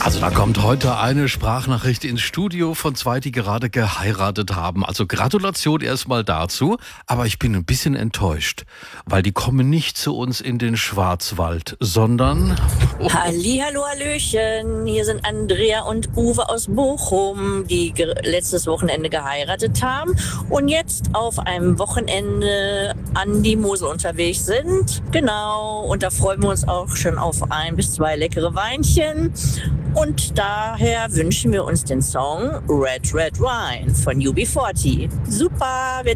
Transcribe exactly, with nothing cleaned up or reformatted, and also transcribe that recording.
Also da kommt heute eine Sprachnachricht ins Studio von zwei, die gerade geheiratet haben. Also Gratulation erstmal dazu, aber ich bin ein bisschen enttäuscht, weil die kommen nicht zu uns in den Schwarzwald, sondern... Oh. Hallihallo, hallöchen, hier sind Andrea und Uwe aus Bochum, die ge- letztes Wochenende geheiratet haben und jetzt auf einem Wochenende an die Mosel unterwegs sind. Genau, und da freuen wir uns auch schon auf ein bis zwei leckere Weinchen. Und daher wünschen wir uns den Song Red Red Wine von U B vierzig. Super, wir